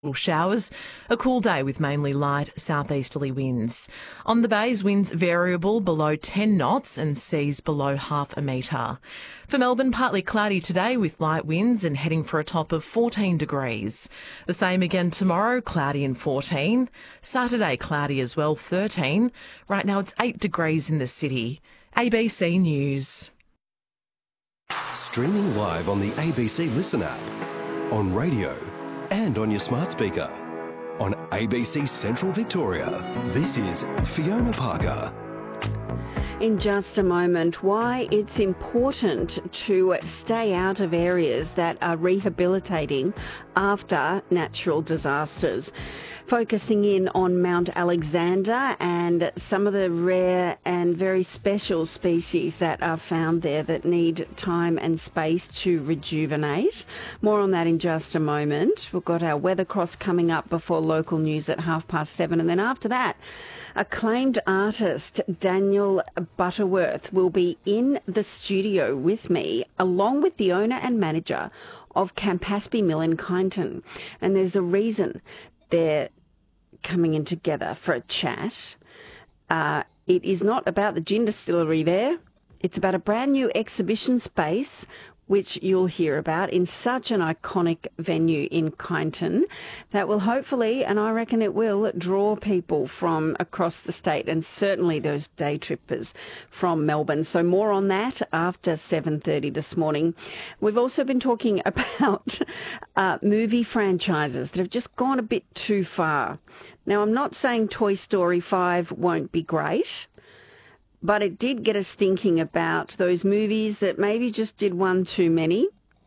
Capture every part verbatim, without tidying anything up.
Showers, a cool day with mainly light southeasterly winds. On the bays, winds variable below ten knots and seas below half a metre. For Melbourne, partly cloudy today with light winds and heading for a top of fourteen degrees. The same again tomorrow, cloudy and fourteen. Saturday, cloudy as well, thirteen. Right now it's eight degrees in the city. A B C News. Streaming live on the A B C Listen app, on radio and on your smart speaker. On A B C Central Victoria, this is Fiona Parker. In just a moment, why it's important to stay out of areas that are rehabilitating after natural disasters. Focusing in on Mount Alexander and some of the rare and very special species that are found there that need time and space to rejuvenate. More on that in just a moment. We've got our weather cross coming up before local news at half past seven. And then after that, acclaimed artist Daniel Butterworth will be in the studio with me, along with the owner and manager of Campaspe Mill in Kyneton. And there's a reason they're coming in together for a chat. Uh, it is not about the gin distillery there. It's about a brand new exhibition space, which you'll hear about in such an iconic venue in Kyneton that will hopefully, and I reckon it will, draw people from across the state and certainly those day trippers from Melbourne. So more on that after seven thirty this morning. We've also been talking about uh, movie franchises that have just gone a bit too far. Now, I'm not saying Toy Story five won't be great, but it did get us thinking about those movies that maybe just did one too many.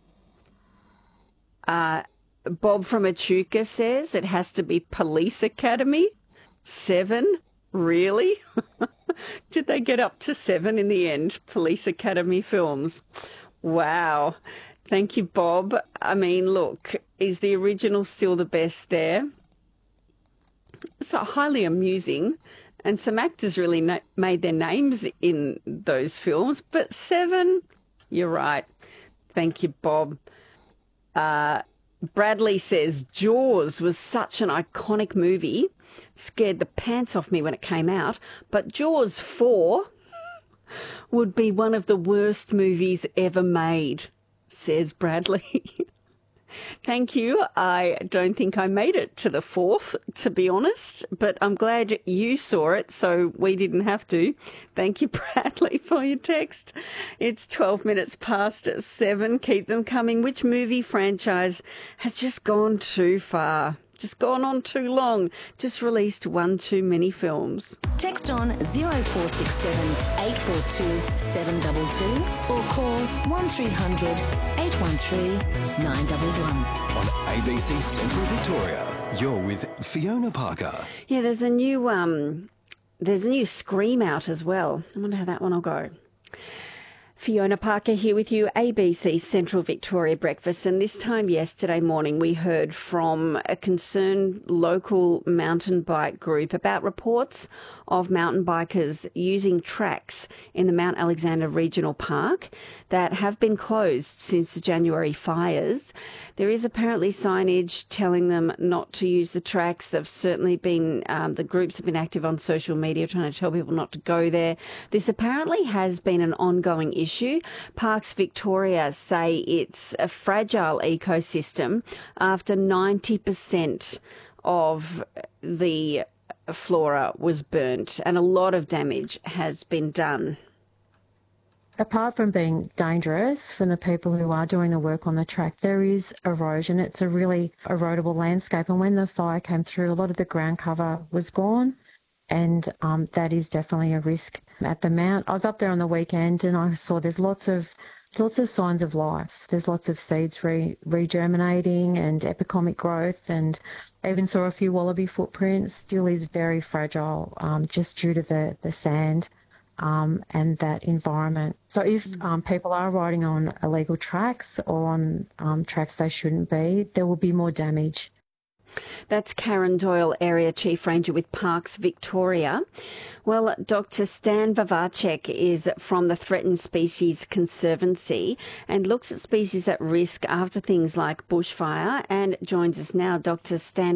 Uh, Bob from Echuca says it has to be Police Academy. Seven? Really? Did they get up to seven in the end? Police Academy films. Wow. Thank you, Bob. I mean, look, is the original still the best there? It's highly amusing. And some actors really na- made their names in those films. But seven, you're right. Thank you, Bob. Uh, Bradley says, Jaws was such an iconic movie. Scared the pants off me when it came out. But Jaws four would be one of the worst movies ever made, says Bradley. Thank you. I don't think I made it to the fourth, to be honest, but I'm glad you saw it, so we didn't have to. Thank you, Bradley, for your text. It's twelve minutes past seven. Keep them coming. Which movie franchise has just gone too far? Just gone on too long. Just released one too many films. Text on zero four six seven eight four two seven two two or call one three hundred eight one three nine one one. On A B C Central Victoria, you're with Fiona Parker. Yeah, there's a new um, there's a new Scream out as well. I wonder how that one will go. Fiona Parker here with you, A B C Central Victoria Breakfast. And this time yesterday morning, we heard from a concerned local mountain bike group about reports of mountain bikers using tracks in the Mount Alexander Regional Park that have been closed since the January fires. There is apparently signage telling them not to use the tracks. They've certainly been, um, the groups have been active on social media trying to tell people not to go there. This apparently has been an ongoing issue. Parks Victoria say it's a fragile ecosystem after ninety percent of the flora was burnt and a lot of damage has been done. Apart from being dangerous for the people who are doing the work on the track, there is erosion. It's a really erodible landscape, and when the fire came through, a lot of the ground cover was gone, and um, that is definitely a risk at the Mount. I was up there on the weekend and I saw there's lots of lots of signs of life. There's lots of seeds re- regerminating and epicomic growth, and I even saw a few wallaby footprints. Still is very fragile um, just due to the, the sand um, and that environment. So if um, people are riding on illegal tracks or on um, tracks they shouldn't be, there will be more damage. That's Karen Doyle, Area Chief Ranger with Parks Victoria. Well, Doctor Stan Vavacek is from the Threatened Species Conservancy and looks at species at risk after things like bushfire, and joins us now. Doctor Stan,